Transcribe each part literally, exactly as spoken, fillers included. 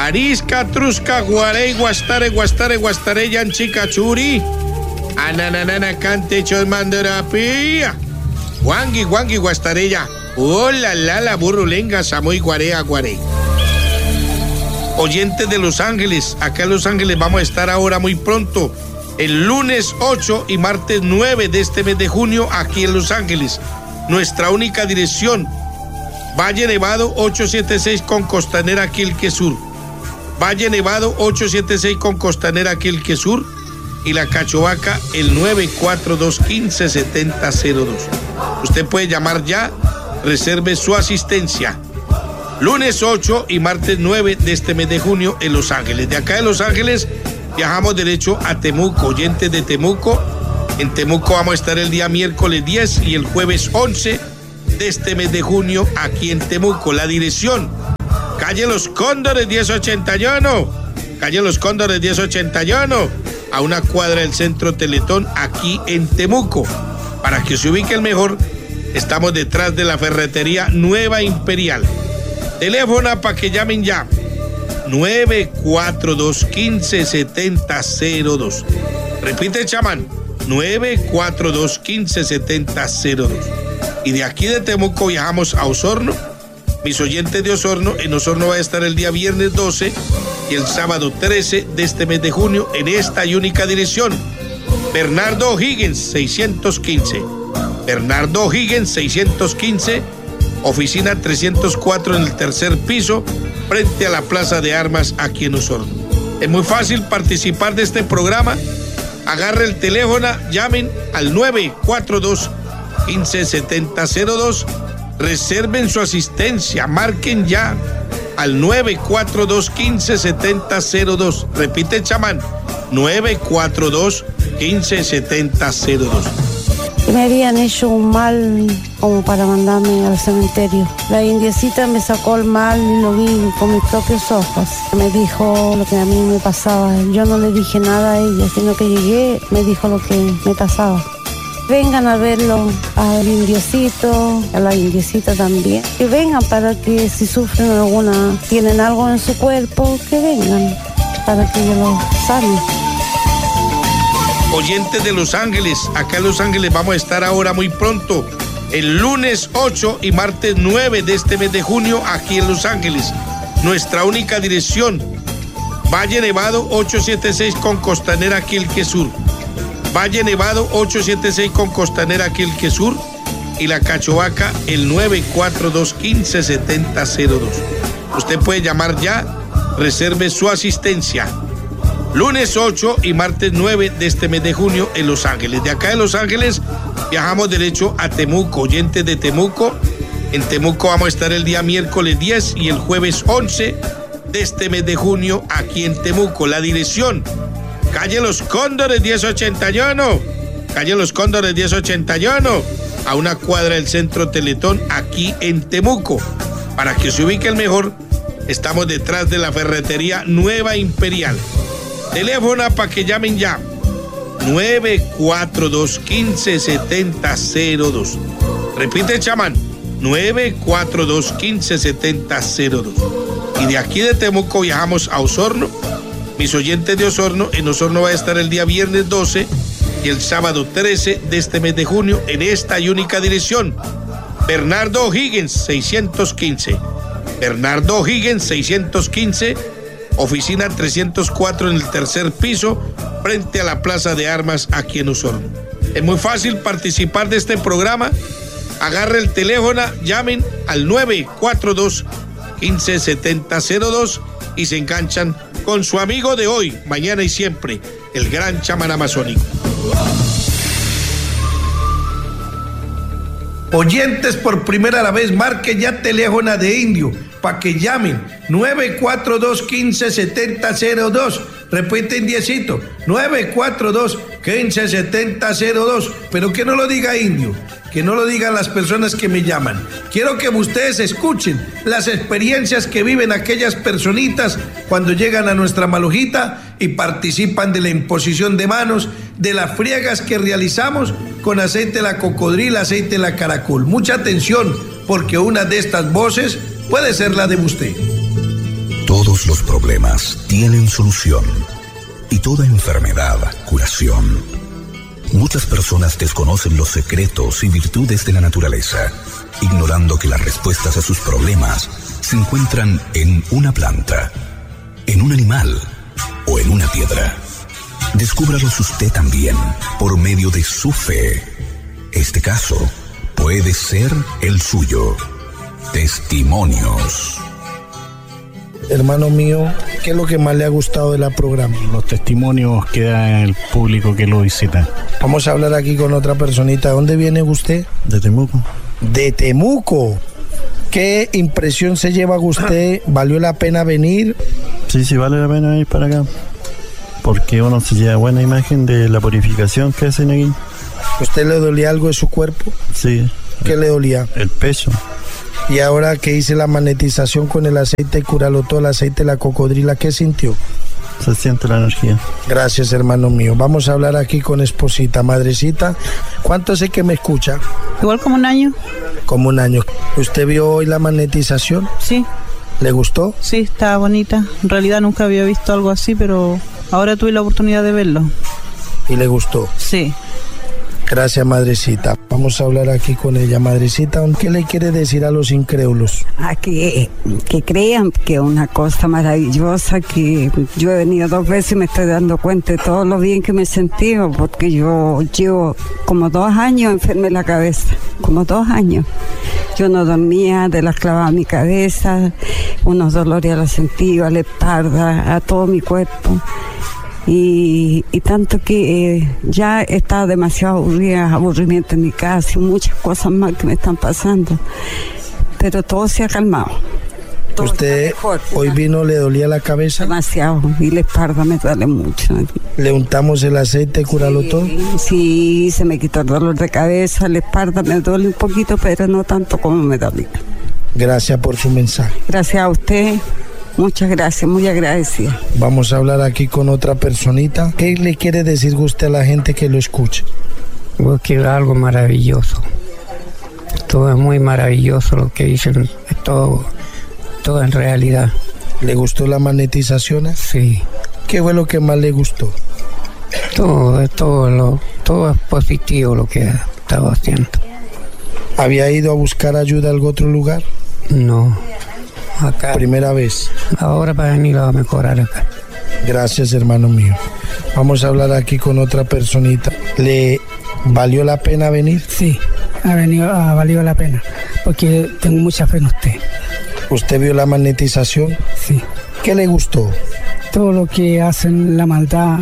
Arisca, Trusca, Guarey, Guastare, Guastare, Guastare, Yanchica, Churi. Ananana, Cante, Chosmandarapía. Guangui, Guangui, Guastarella. Hola, Lala, Burrulenga, Samoy, Guarea, Guarey. Oyentes de Los Ángeles, acá en Los Ángeles vamos a estar ahora muy pronto, el lunes ocho y martes nueve de este mes de junio, aquí en Los Ángeles. Nuestra única dirección, Valle Nevado ochocientos setenta y seis con Costanera Quilque Sur. Valle Nevado ochocientos setenta y seis con Costanera Quilque Sur. Y la Cachovaca, el nueve cuatro dos, uno cinco, siete cero cero dos. Usted puede llamar ya, reserve su asistencia. Lunes ocho y martes nueve de este mes de junio en Los Ángeles. De acá de Los Ángeles viajamos derecho a Temuco. Oyentes de Temuco, en Temuco vamos a estar el día miércoles diez y el jueves once de este mes de junio aquí en Temuco. La dirección, calle Los Cóndores diez ochenta y uno, calle Los Cóndores diez ochenta y uno, a una cuadra del Centro Teletón aquí en Temuco. Para que se ubique el mejor, estamos detrás de la ferretería Nueva Imperial. Teléfono para que llamen ya, nueve cuatro dos, uno cinco, siete cero cero dos. Repite, chamán, nueve cuatro dos, uno cinco, siete cero dos. Y de aquí de Temuco viajamos a Osorno. Mis oyentes de Osorno, en Osorno va a estar el día viernes doce y el sábado trece de este mes de junio en esta y única dirección. Bernardo O'Higgins, seiscientos quince. Bernardo O'Higgins, seiscientos quince. Oficina trescientos cuatro en el tercer piso, frente a la Plaza de Armas aquí en Osorno. Es muy fácil participar de este programa. Agarre el teléfono, llamen al nueve cuatro dos, uno cinco, siete cero dos. Reserven su asistencia, marquen ya al nueve cuatro dos, uno cinco, siete cero dos. Repite, chamán, nueve cuatro dos, uno cinco, siete cero dos. Me habían hecho un mal como para mandarme al cementerio. La indiecita me sacó el mal y lo vi con mis propios ojos. Me dijo lo que a mí me pasaba. Yo no le dije nada a ella, sino que llegué, me dijo lo que me pasaba. Vengan a verlo al indiecito, a la indiecita también. Que vengan para que si sufren alguna, tienen algo en su cuerpo, que vengan para que yo lo sane. Oyentes de Los Ángeles, acá en Los Ángeles vamos a estar ahora muy pronto, el lunes ocho y martes nueve de este mes de junio aquí en Los Ángeles. Nuestra única dirección, Valle Nevado ochocientos setenta y seis con Costanera Quilque Sur. Valle Nevado ochocientos setenta y seis con Costanera Quilque Sur. Y la Cachovaca, el nueve cuatro dos, uno cinco, siete cero dos. Usted puede llamar ya, reserve su asistencia. Lunes ocho y martes nueve de este mes de junio en Los Ángeles. De acá de Los Ángeles viajamos derecho a Temuco. Oyentes de Temuco, en Temuco vamos a estar el día miércoles diez y el jueves once de este mes de junio aquí en Temuco. La dirección, calle Los Cóndores diez ochenta y uno, calle Los Cóndores diez ochenta y uno, a una cuadra del Centro Teletón aquí en Temuco. Para que se ubique el mejor, estamos detrás de la ferretería Nueva Imperial. Teléfono para que llamen ya, nueve cuatro dos, uno cinco, siete cero dos. Repite, chamán, nueve cuatro dos, uno cinco, siete cero dos. Y de aquí de Temuco viajamos a Osorno. Mis oyentes de Osorno, en Osorno va a estar el día viernes doce y el sábado trece de este mes de junio en esta y única dirección. Bernardo O'Higgins, seiscientos quince. Bernardo O'Higgins, seiscientos quince. Oficina trescientos cuatro en el tercer piso, frente a la Plaza de Armas aquí en Osorno. Es muy fácil participar de este programa. Agarre el teléfono, llamen al nueve cuatro dos, uno cinco, siete cero dos y se enganchan con su amigo de hoy, mañana y siempre, el gran chamán amazónico. Oyentes por primera vez, marque ya teléfono de Indio para que llamen nueve cuatro dos, uno cinco, siete cero dos. Repite, indiecito, nueve cuatro dos, uno cinco, siete cero dos. Pero que no lo diga Indio, que no lo digan las personas que me llaman. Quiero que ustedes escuchen las experiencias que viven aquellas personitas cuando llegan a nuestra Malujita y participan de la imposición de manos, de las friegas que realizamos con aceite de la cocodrila, aceite de la caracol. Mucha atención, porque una de estas voces puede ser la de usted. Todos los problemas tienen solución y toda enfermedad curación. Muchas personas desconocen los secretos y virtudes de la naturaleza, ignorando que las respuestas a sus problemas se encuentran en una planta, en un animal o en una piedra. Descúbralos usted también por medio de su fe. Este caso puede ser el suyo. Testimonios. Hermano mío, ¿qué es lo que más le ha gustado de la programa? Los testimonios que da el público que lo visita. Vamos a hablar aquí con otra personita. ¿De dónde viene usted? De Temuco. De Temuco. ¿Qué impresión se lleva usted? ¿Valió la pena venir? Sí, sí, vale la pena venir para acá. Porque uno se lleva buena imagen de la purificación que hacen aquí. ¿Usted le dolía algo de su cuerpo? Sí. ¿Qué le dolía? El pecho. Y ahora que hice la magnetización con el aceite Curaloto, el aceite de la cocodrila, ¿qué sintió? Se siente la energía. Gracias, hermano mío. Vamos a hablar aquí con esposita, madrecita. ¿Cuánto hace que me escucha? Igual como un año. Como un año. ¿Usted vio hoy la magnetización? Sí. ¿Le gustó? Sí, está bonita. En realidad nunca había visto algo así, pero ahora tuve la oportunidad de verlo. ¿Y le gustó? Sí. Gracias, madrecita. Vamos a hablar aquí con ella. Madrecita, ¿qué le quiere decir a los incrédulos? A que, que crean que es una cosa maravillosa, que yo he venido dos veces y me estoy dando cuenta de todo lo bien que me he sentido, porque yo llevo como dos años enferma en la cabeza, como dos años. Yo no dormía, de las clavaba a mi cabeza, unos dolores a la sentía, a la espalda, a todo mi cuerpo. Y, y tanto que eh, ya estaba demasiado aburrida, aburrimiento en mi casa y muchas cosas más que me están pasando, pero todo se ha calmado. Todo ¿Usted mejor, hoy vino, le dolía la cabeza? Demasiado, y la espalda me duele mucho. ¿Le untamos el aceite Curaloto? Sí, sí, se me quitó el dolor de cabeza, la espalda me duele un poquito, pero no tanto como me dolía. Gracias por su mensaje. Gracias a usted. Muchas gracias, muy agradecida. Vamos a hablar aquí con otra personita. ¿Qué le quiere decir usted a la gente que lo escuche? Porque es algo maravilloso. Todo es muy maravilloso lo que dicen, todo, todo en realidad. ¿Le gustó la magnetización? Sí. ¿Qué fue lo que más le gustó? Todo, todo, lo, todo es positivo lo que estaba haciendo. ¿Había ido a buscar ayuda a algún otro lugar? No. Acá. Primera vez. Ahora para venir a mejorar acá. Gracias, hermano mío. Vamos a hablar aquí con otra personita. ¿Le valió la pena venir? Sí, ha, venido, ha valido la pena, porque tengo mucha fe en usted. ¿Usted vio la magnetización? Sí. ¿Qué le gustó? Todo lo que hacen, la maldad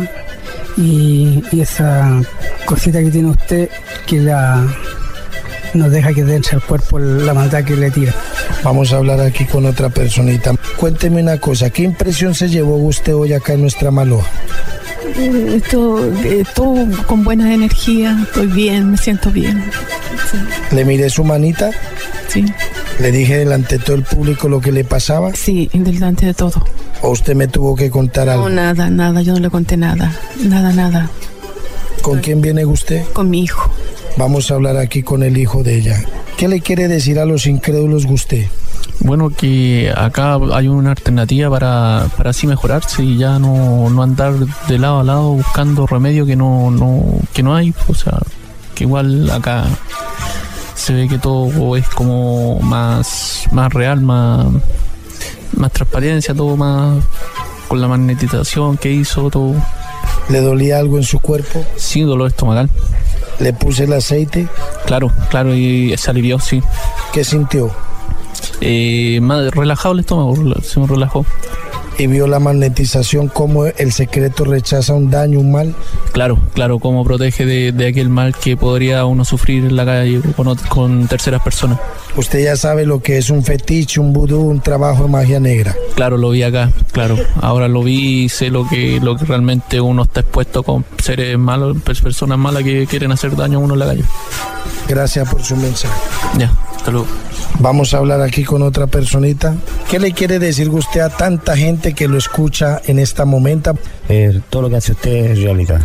y, y esa cosita que tiene usted que la nos deja que dentro del cuerpo la maldad que le tira. Vamos a hablar aquí con otra personita. Cuénteme una cosa, ¿qué impresión se llevó usted hoy acá en nuestra Maloa? Eh, todo, eh, todo con buena energía, estoy bien, me siento bien. Sí. ¿Le miré su manita? Sí. ¿Le dije delante de todo el público lo que le pasaba? Sí, delante de todo. ¿O usted me tuvo que contar algo? No, nada, nada, yo no le conté nada, nada, nada. ¿Con quién viene usted? Con mi hijo. Vamos a hablar aquí con el hijo de ella. ¿Qué le quiere decir a los incrédulos usted? Bueno, que acá hay una alternativa para, para así mejorarse y ya no, no andar de lado a lado buscando remedio que no, no, que no hay. O sea, que igual acá se ve que todo es como más, más real, más, más transparencia, todo más con la magnetización que hizo, todo. ¿Le dolía algo en su cuerpo? Sí, dolor estomacal. ¿Le puse el aceite? Claro, claro, y se alivió, sí. ¿Qué sintió? Eh, más relajado el estómago, se me relajó. ¿Y vio la magnetización, cómo el secreto rechaza un daño, un mal? Claro, claro, cómo protege de, de aquel mal que podría uno sufrir en la calle con, con terceras personas. Usted ya sabe lo que es un fetiche, un vudú, un trabajo de magia negra. Claro, lo vi acá, claro. Ahora lo vi y sé lo que, lo que realmente uno está expuesto con seres malos, personas malas que quieren hacer daño a uno en la calle. Gracias por su mensaje. Ya, hasta luego. Vamos a hablar aquí con otra personita. ¿Qué le quiere decir usted a tanta gente que lo escucha en esta momento? Eh, todo lo que hace usted es realidad.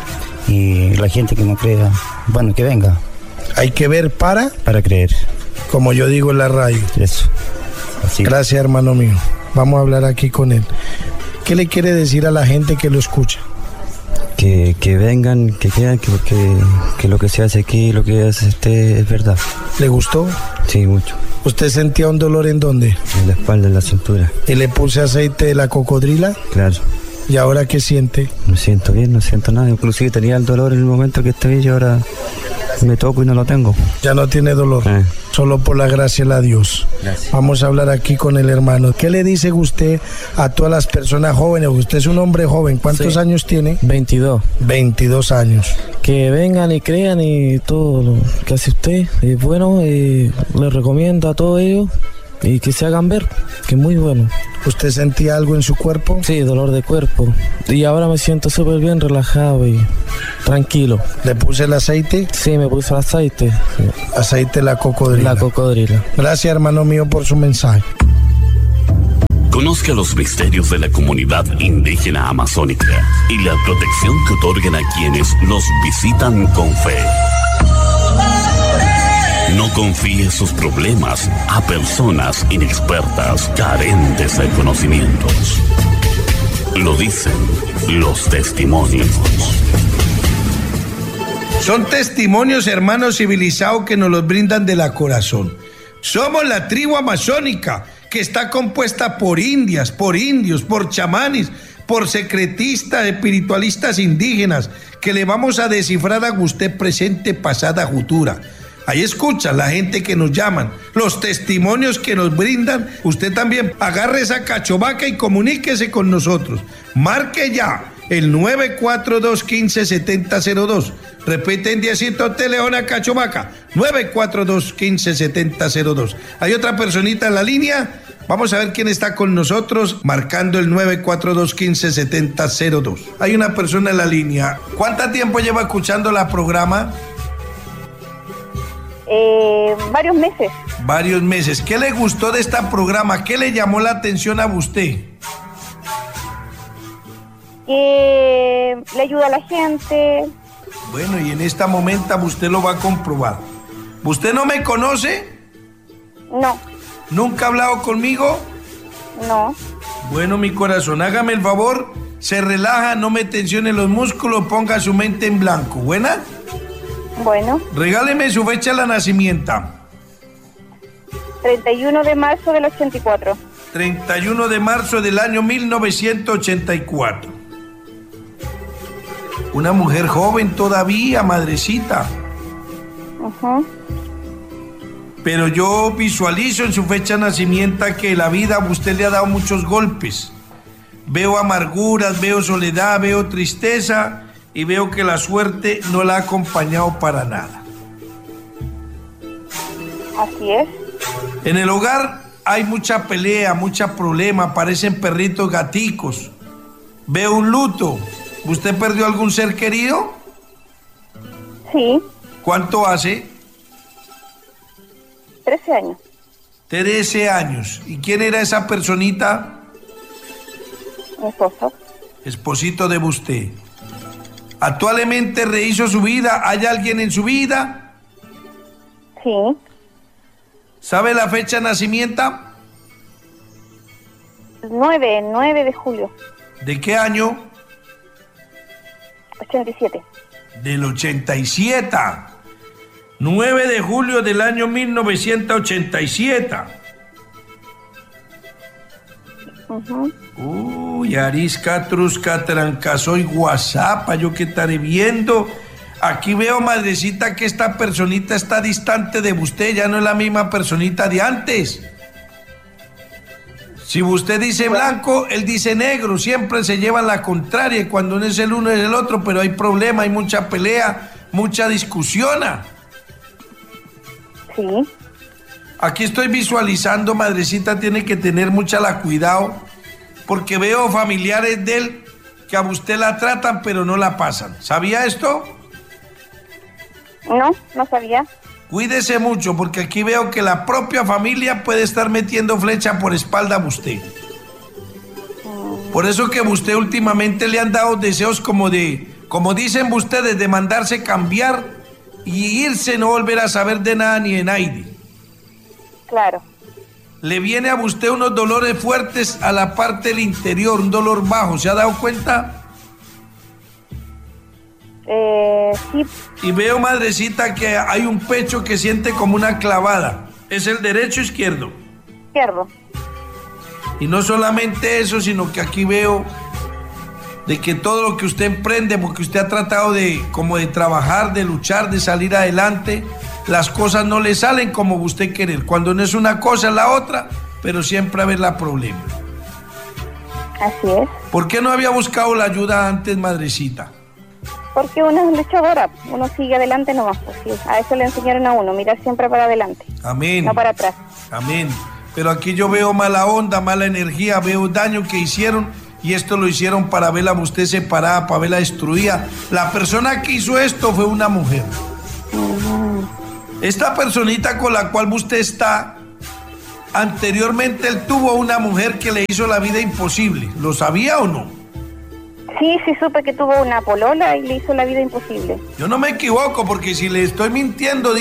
Y la gente que no crea, bueno, que venga. Hay que ver para... Para creer. Como yo digo en la radio. Eso. Así. Gracias, hermano mío. Vamos a hablar aquí con él. ¿Qué le quiere decir a la gente que lo escucha? Que, que vengan, que quieran, que, que, que lo que se hace aquí, lo que hace usted es verdad. ¿Le gustó? Sí, mucho. ¿Usted sentía un dolor en dónde? En la espalda, en la cintura. ¿Y le puse aceite de la cocodrila? Claro. ¿Y ahora qué siente? Me siento bien, no siento nada. Inclusive tenía el dolor en el momento que estoy y ahora me toco y no lo tengo. Ya no tiene dolor. Eh. Solo por la gracia de Dios. Gracias. Vamos a hablar aquí con el hermano. ¿Qué le dice usted a todas las personas jóvenes? Usted es un hombre joven. ¿Cuántos sí. años tiene? veintidós. veintidós años. Que vengan y crean y todo lo que hace usted es bueno y les recomiendo a todos ellos y que se hagan ver, que es muy bueno. ¿Usted sentía algo en su cuerpo? Sí, dolor de cuerpo. Y ahora me siento súper bien, relajado y tranquilo. ¿Le puse el aceite? Sí, me puse el aceite. Sí. Aceite de la cocodrila. La cocodrila. Gracias, hermano mío, por su mensaje. Conozca los misterios de la comunidad indígena amazónica y la protección que otorgan a quienes los visitan con fe. No confíe sus problemas a personas inexpertas, carentes de conocimientos. Lo dicen los testimonios. Son testimonios, hermanos civilizados, que nos los brindan de la corazón. Somos la tribu amazónica, que está compuesta por indias, por indios, por chamanes, por secretistas, espiritualistas indígenas, que le vamos a descifrar a usted presente, pasada, futura. Ahí escucha la gente que nos llaman, los testimonios que nos brindan. Usted también agarre esa cachovaca y comuníquese con nosotros. Marque ya el nueve cuatro dos, uno cinco, siete cero cero dos. Repite en diecito Teleona Cachovaca, nueve cuatro dos, uno cinco, siete cero cero dos. Hay otra personita en la línea. Vamos a ver quién está con nosotros marcando el nueve cuatro dos, uno cinco, siete cero cero dos. Hay una persona en la línea. ¿Cuánto tiempo lleva escuchando la programa? Eh, varios meses. Varios meses. ¿Qué le gustó de este programa? ¿Qué le llamó la atención a usted? Que le ayuda a la gente. Bueno, y en esta momento usted lo va a comprobar. ¿Usted no me conoce? No. ¿Nunca ha hablado conmigo? No. Bueno, mi corazón, hágame el favor, se relaja, no me tensione los músculos, ponga su mente en blanco. ¿Buena? Bueno. Regáleme su fecha de nacimiento. treinta y uno de marzo del ochenta y cuatro. treinta y uno de marzo del año mil novecientos ochenta y cuatro. Una mujer joven todavía, madrecita. Uh-huh. Pero yo visualizo en su fecha de nacimiento que la vida a usted le ha dado muchos golpes. Veo amarguras, veo soledad, veo tristeza y veo que la suerte no la ha acompañado para nada. Así es. En el hogar hay mucha pelea, mucha problema, aparecen perritos gaticos. Veo un luto. ¿Usted perdió algún ser querido? Sí. ¿Cuánto hace? Trece años. Trece años. ¿Y quién era esa personita? Mi esposo. Esposito de usted. ¿Actualmente rehizo su vida? ¿Hay alguien en su vida? Sí. ¿Sabe la fecha de nacimiento? nueve, nueve de julio. ¿De qué año? ochenta y siete. Del ochenta y siete. nueve de julio del año mil novecientos ochenta y siete. Uh-huh. Uy, Arisca, Trusca, Trancasoy, Guasapa, yo que estaré viendo. Aquí veo, madrecita, que esta personita está distante de usted, ya no es la misma personita de antes. Si usted dice blanco, él dice negro, siempre se lleva la contraria, y cuando no es el uno es el otro, pero hay problema, hay mucha pelea, mucha discusión. Sí. Aquí estoy visualizando, madrecita, tiene que tener mucha la cuidado, porque veo familiares de él que a usted la tratan, pero no la pasan. ¿Sabía esto? No, no sabía. Cuídese mucho, porque aquí veo que la propia familia puede estar metiendo flecha por espalda a usted. Por eso que a usted últimamente le han dado deseos como de, como dicen ustedes, de mandarse cambiar y irse, no volver a saber de nada ni de nadie. Claro. le viene a usted unos dolores fuertes a la parte del interior, un dolor bajo, ¿se ha dado cuenta? Eh, sí. Y veo, madrecita, que hay un pecho que siente como una clavada. ¿Es el derecho o izquierdo? Izquierdo. Y no solamente eso, sino que aquí veo de que todo lo que usted emprende, porque usted ha tratado de como de trabajar, de luchar, de salir adelante, las cosas no le salen como usted quiere. Cuando no es una cosa es la otra, pero siempre haber la problema. Así es. ¿Por qué no había buscado la ayuda antes, madrecita? Porque uno es luchadora, uno sigue adelante nomás, pues sí. A eso le enseñaron a uno, mirar siempre para adelante. Amén. No para atrás. Amén. Pero aquí yo veo mala onda, mala energía, veo daño que hicieron y esto lo hicieron para verla a usted separada, para verla destruida. La persona que hizo esto fue una mujer. Uh-huh. Esta personita con la cual usted está, anteriormente él tuvo una mujer que le hizo la vida imposible. ¿Lo sabía o no? Sí, sí supe que tuvo una polola y le hizo la vida imposible. Yo no me equivoco, porque si le estoy mintiendo,